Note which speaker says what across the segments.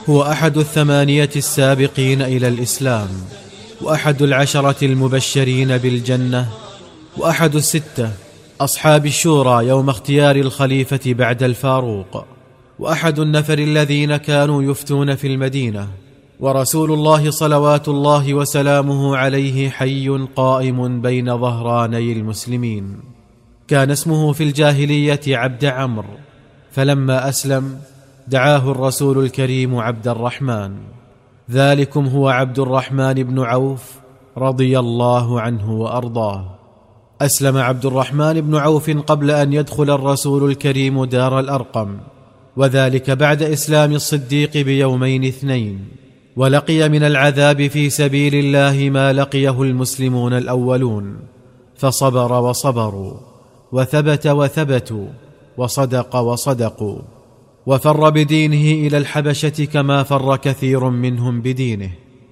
Speaker 1: هو أحد 8 السابقين إلى الإسلام، وأحد 10 المبشرين بالجنة، وأحد 6 أصحاب الشورى يوم اختيار الخليفة بعد الفاروق، وأحد النفر الذين كانوا يفتون في المدينة، ورسول الله صلوات الله وسلامه عليه حي قائم بين ظهراني المسلمين. كان اسمه في الجاهلية عبد عمرو، فلما أسلم دعاه الرسول الكريم عبد الرحمن. ذلكم هو عبد الرحمن بن عوف رضي الله عنه وأرضاه. أسلم عبد الرحمن بن عوف قبل أن يدخل الرسول الكريم دار الأرقم، وذلك بعد إسلام الصديق بيومين 2، ولقي من العذاب في سبيل الله ما لقيه المسلمون الأولون، فصبر وصبروا، وثبت وثبتوا، وصدق وصدقوا، وفر بدينه إلى الحبشة كما فر كثير منهم بدينه.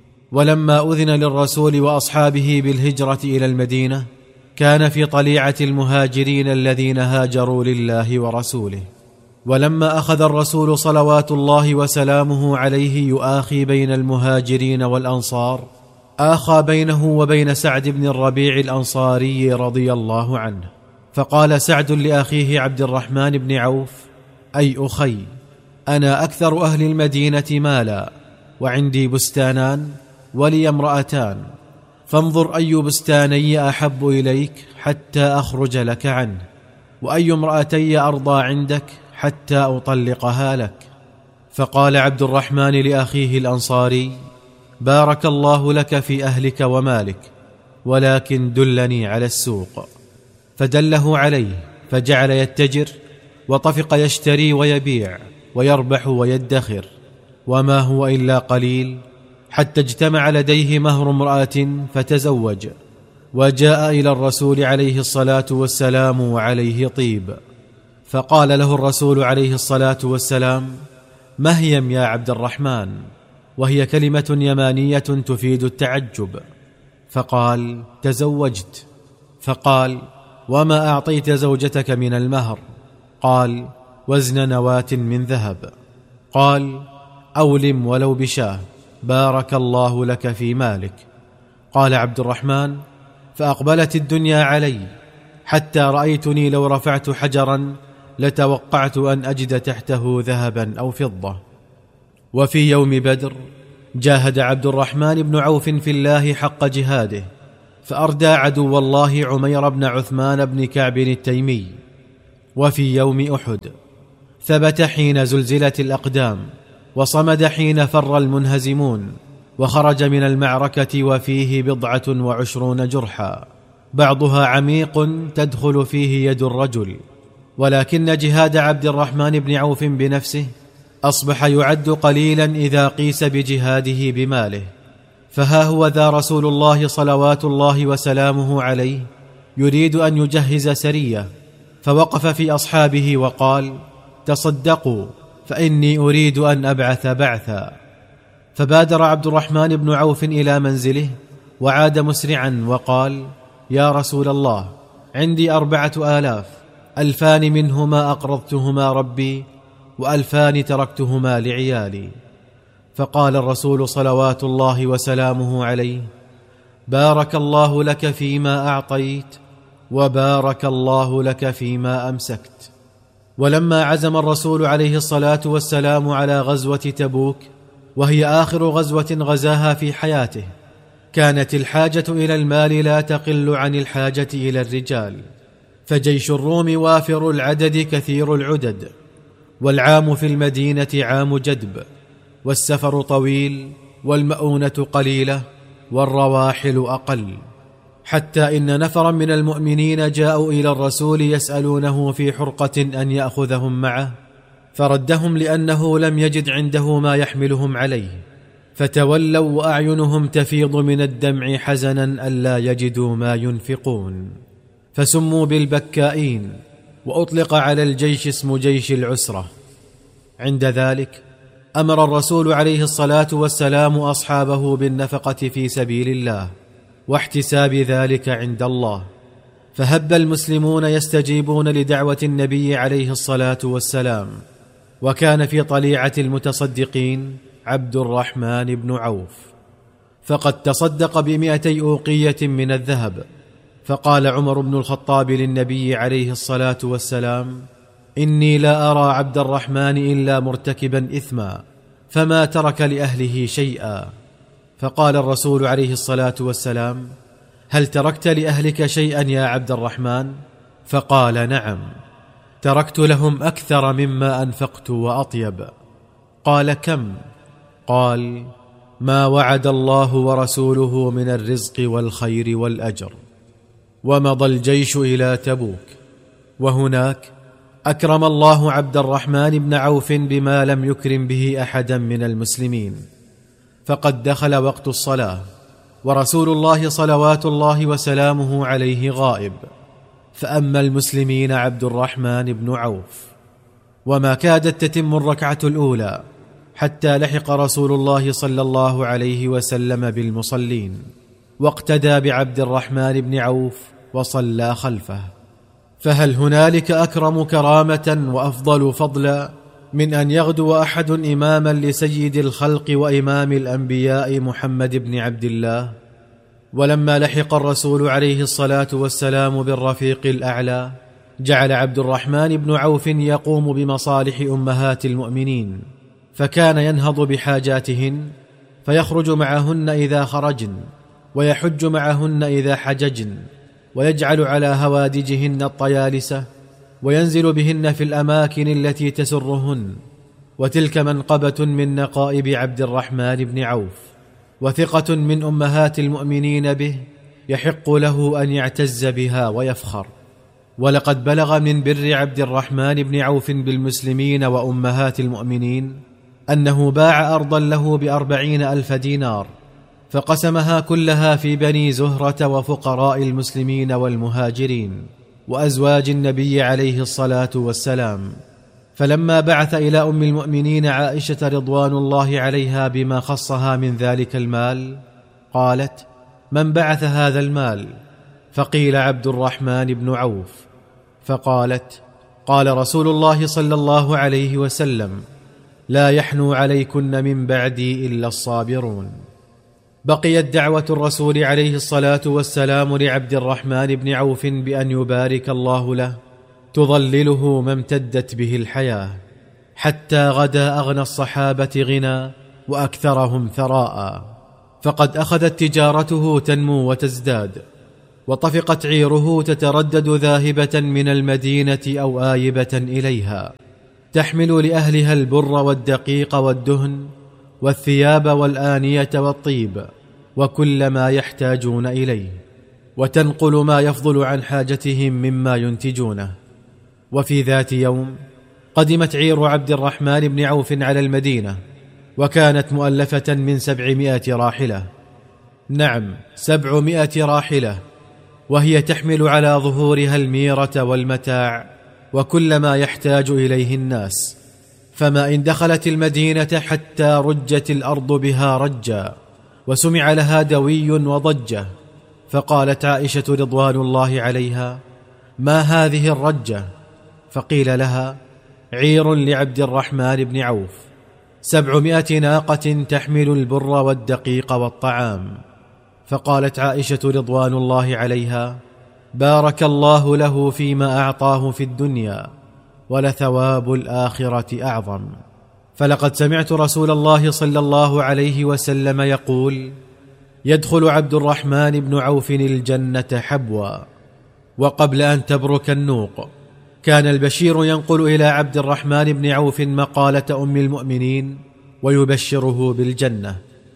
Speaker 1: ولما أذن للرسول وأصحابه بالهجرة إلى المدينة كان في طليعة المهاجرين الذين هاجروا لله ورسوله. ولما أخذ الرسول صلوات الله وسلامه عليه يؤاخي بين المهاجرين والأنصار، آخى بينه وبين سعد بن الربيع الأنصاري رضي الله عنه، فقال سعد لأخيه عبد الرحمن بن عوف: أي أخي، أنا أكثر أهل المدينة مالا، وعندي بستانان ولي امرأتان، فانظر أي بستاني أحب إليك حتى أخرج لك عنه، وأي امرأتي أرضى عندك حتى أطلقها لك. فقال عبد الرحمن لأخيه الأنصاري: بارك الله لك في أهلك ومالك، ولكن دلني على السوق. فدله عليه، فجعل يتجر، وطفق يشتري ويبيع ويربح ويدخر، وما هو إلا قليل، حتى اجتمع لديه مهر امرأة فتزوج، وجاء إلى الرسول عليه الصلاة والسلام وعليه طيب. فقال له الرسول عليه الصلاة والسلام: مهيم يا عبد الرحمن، وهي كلمة يمانية تفيد التعجب. فقال: تزوجت. فقال: وما أعطيت زوجتك من المهر؟ قال: وزن نواة من ذهب. قال: أولم ولو بشاه، بارك الله لك في مالك. قال عبد الرحمن: فأقبلت الدنيا علي حتى رأيتني لو رفعت حجرا لتوقعت أن أجد تحته ذهبا أو فضة. وفي يوم بدر جاهد عبد الرحمن بن عوف في الله حق جهاده، فأردى عدو الله عمير بن عثمان بن كعب التيمي. وفي يوم أحد ثبت حين زلزلت الأقدام، وصمد حين فر المنهزمون، وخرج من المعركة وفيه 27 جرحا، بعضها عميق تدخل فيه يد الرجل. ولكن جهاد عبد الرحمن بن عوف بنفسه أصبح يعد قليلا إذا قيس بجهاده بماله. فها هو ذا رسول الله صلوات الله وسلامه عليه يريد أن يجهز سرية، فوقف في أصحابه وقال: تصدقوا فإني أريد أن أبعث بعثا. فبادر عبد الرحمن بن عوف إلى منزله، وعاد مسرعا وقال: يا رسول الله، عندي 4000، 2000 منهما أقرضتهما ربي، و2000 تركتهما لعيالي. فقال الرسول صلوات الله وسلامه عليه: بارك الله لك فيما أعطيت، وبارك الله لك فيما أمسكت. ولما عزم الرسول عليه الصلاة والسلام على غزوة تبوك، وهي آخر غزوة غزاها في حياته، كانت الحاجة إلى المال لا تقل عن الحاجة إلى الرجال، فجيش الروم وافر العدد كثير العدد، والعام في المدينة عام جدب، والسفر طويل، والمؤونة قليلة، والرواحل أقل، حتى إن نفرا من المؤمنين جاءوا إلى الرسول يسألونه في حرقة أن يأخذهم معه، فردهم لأنه لم يجد عنده ما يحملهم عليه، فتولوا وأعينهم تفيض من الدمع حزنا ألا يجدوا ما ينفقون، فسموا بالبكائين، وأطلق على الجيش اسم جيش العسرة. عند ذلك أمر الرسول عليه الصلاة والسلام أصحابه بالنفقة في سبيل الله، واحتساب ذلك عند الله، فهب المسلمون يستجيبون لدعوة النبي عليه الصلاة والسلام. وكان في طليعة المتصدقين عبد الرحمن بن عوف، فقد تصدق ب200 أوقية من الذهب. فقال عمر بن الخطاب للنبي عليه الصلاة والسلام: إني لا أرى عبد الرحمن إلا مرتكبا إثما، فما ترك لأهله شيئا. فقال الرسول عليه الصلاة والسلام: هل تركت لأهلك شيئا يا عبد الرحمن؟ فقال: نعم، تركت لهم أكثر مما أنفقت وأطيب. قال: كم؟ قال: ما وعد الله ورسوله من الرزق والخير والأجر. ومضى الجيش إلى تبوك، وهناك أكرم الله عبد الرحمن بن عوف بما لم يكرم به أحدا من المسلمين. فقد دخل وقت الصلاة، ورسول الله صلوات الله وسلامه عليه غائب، فأما المسلمين عبد الرحمن بن عوف، وما كادت تتم الركعة الأولى حتى لحق رسول الله صلى الله عليه وسلم بالمصلين، واقتدى بعبد الرحمن بن عوف وصلى خلفه. فهل هنالك أكرم كرامة وأفضل فضلا من أن يغدو أحد إماما لسيد الخلق وإمام الأنبياء محمد بن عبد الله؟ ولما لحق الرسول عليه الصلاة والسلام بالرفيق الأعلى، جعل عبد الرحمن بن عوف يقوم بمصالح أمهات المؤمنين، فكان ينهض بحاجاتهن، فيخرج معهن إذا خرجن، ويحج معهن إذا حججن، ويجعل على هوادجهن الطيالسة، وينزل بهن في الأماكن التي تسرهن. وتلك منقبة من نقائب عبد الرحمن بن عوف، وثقة من أمهات المؤمنين به، يحق له أن يعتز بها ويفخر. ولقد بلغ من بر عبد الرحمن بن عوف بالمسلمين وأمهات المؤمنين أنه باع أرضا له ب40,000 دينار، فقسمها كلها في بني زهرة وفقراء المسلمين والمهاجرين وأزواج النبي عليه الصلاة والسلام. فلما بعث إلى أم المؤمنين عائشة رضوان الله عليها بما خصها من ذلك المال، قالت: من بعث هذا المال؟ فقيل: عبد الرحمن بن عوف. فقالت: قال رسول الله صلى الله عليه وسلم: لا يحنو عليكن من بعدي إلا الصابرون. بقيت دعوة الرسول عليه الصلاة والسلام لعبد الرحمن بن عوف بأن يبارك الله له تظلله ما امتدت به الحياة، حتى غدا أغنى الصحابة غنى وأكثرهم ثراء. فقد أخذت تجارته تنمو وتزداد، وطفقت عيره تتردد ذاهبة من المدينة أو آيبة إليها، تحمل لأهلها البر والدقيق والدهن والثياب والآنية والطيب وكل ما يحتاجون إليه، وتنقل ما يفضل عن حاجتهم مما ينتجونه. وفي ذات يوم قدمت عير عبد الرحمن بن عوف على المدينة، وكانت مؤلفة من 700 راحلة، نعم 700 راحلة، وهي تحمل على ظهورها الميرة والمتاع وكل ما يحتاج إليه الناس. فما إن دخلت المدينة حتى رجت الأرض بها رجا، وسمع لها دوي وضجة. فقالت عائشة رضوان الله عليها: ما هذه الرجة؟ فقيل لها: عير لعبد الرحمن بن عوف، 700 ناقة تحمل البر والدقيق والطعام. فقالت عائشة رضوان الله عليها: بارك الله له فيما أعطاه في الدنيا، ولثواب الآخرة أعظم. فلقد سمعت رسول الله صلى الله عليه وسلم يقول: يدخل عبد الرحمن بن عوف الجنة حبوا. وقبل أن تبرك النوق كان البشير ينقل إلى عبد الرحمن بن عوف مقالة أم المؤمنين ويبشره بالجنة،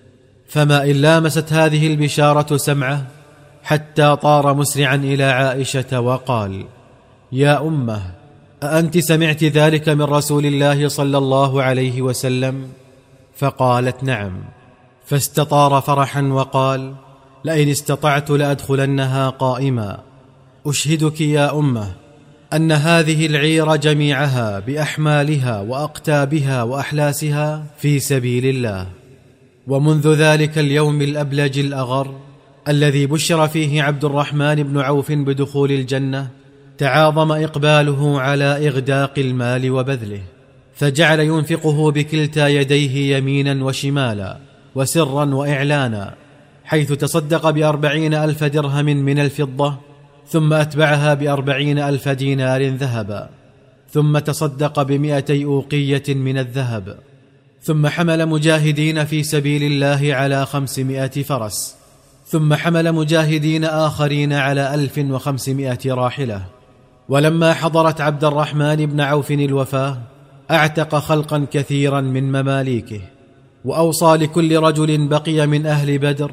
Speaker 1: فما إن لامست هذه البشارة سمعه حتى طار مسرعا إلى عائشة وقال: يا أمه، أأنت سمعت ذلك من رسول الله صلى الله عليه وسلم؟ فقالت: نعم. فاستطار فرحا وقال: لئن استطعت لأدخلنها قائما. أشهدك يا أمه أن هذه العير جميعها بأحمالها وأقتابها وأحلاسها في سبيل الله. ومنذ ذلك اليوم الأبلج الأغر الذي بشر فيه عبد الرحمن بن عوف بدخول الجنة، تعاظم إقباله على إغداق المال وبذله، فجعل ينفقه بكلتا يديه يمينا وشمالا وسرا وإعلانا، حيث تصدق ب40,000 درهم من الفضة، ثم أتبعها ب40,000 دينار ذهبا، ثم تصدق ب200 أوقية من الذهب، ثم حمل مجاهدين في سبيل الله على 500 فرس، ثم حمل مجاهدين آخرين على 1500 راحلة. ولما حضرت عبد الرحمن بن عوف الوفاة أعتق خلقا كثيرا من مماليكه، وأوصى لكل رجل بقي من أهل بدر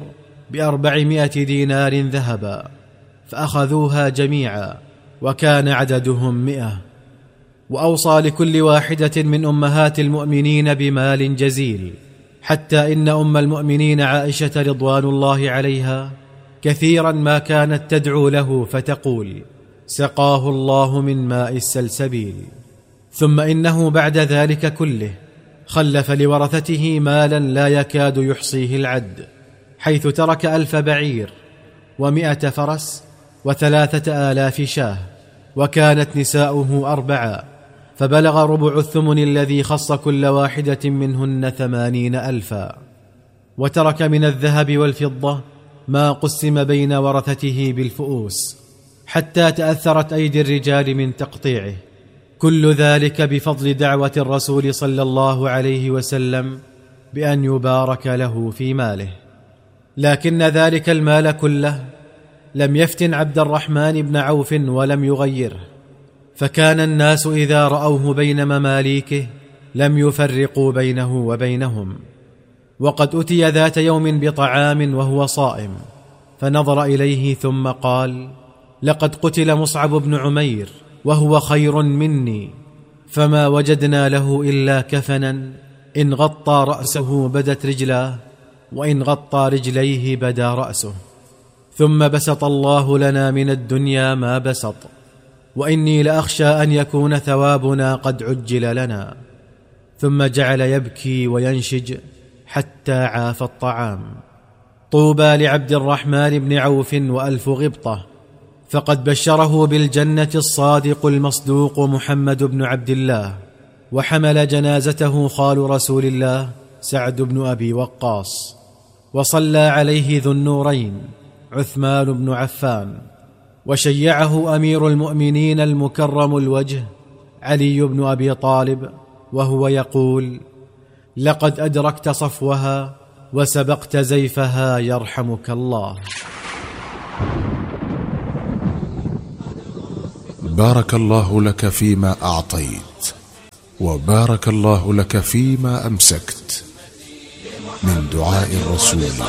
Speaker 1: ب400 دينار ذهبا، فأخذوها جميعا وكان عددهم 100. وأوصى لكل واحدة من أمهات المؤمنين بمال جزيل، حتى إن أم المؤمنين عائشة رضوان الله عليها كثيرا ما كانت تدعو له فتقول: سقاه الله من ماء السلسبيل. ثم إنه بعد ذلك كله خلف لورثته مالا لا يكاد يحصيه العد، حيث ترك 1000 بعير و100 فرس و3000 شاه، وكانت نساؤه 4، فبلغ ربع الثمن الذي خص كل واحدة منهن 80,000. وترك من الذهب والفضة ما قسم بين ورثته بالفؤوس، حتى تأثرت أيدي الرجال من تقطيعه، كل ذلك بفضل دعوة الرسول صلى الله عليه وسلم بأن يبارك له في ماله. لكن ذلك المال كله لم يفتن عبد الرحمن بن عوف ولم يغيره، فكان الناس إذا رأوه بين مماليكه لم يفرقوا بينه وبينهم. وقد أتي ذات يوم بطعام وهو صائم، فنظر إليه ثم قال: لقد قتل مصعب بن عمير وهو خير مني، فما وجدنا له إلا كفنا، إن غطى رأسه بدت رجلاه، وإن غطى رجليه بدا رأسه. ثم بسط الله لنا من الدنيا ما بسط، وإني لأخشى أن يكون ثوابنا قد عجل لنا. ثم جعل يبكي وينشج حتى عاف الطعام. طوبى لعبد الرحمن بن عوف و1000 غبطة، فقد بشره بالجنة الصادق المصدوق محمد بن عبد الله. وحمل جنازته خال رسول الله سعد بن أبي وقاص، وصلى عليه ذو النورين عثمان بن عفان، وشيعه أمير المؤمنين المكرم الوجه علي بن أبي طالب، وهو يقول: لقد أدركت صفوها وسبقت زيفها يرحمك الله.
Speaker 2: بارك الله لك فيما أعطيت، وبارك الله لك فيما أمسكت، من دعاء الرسول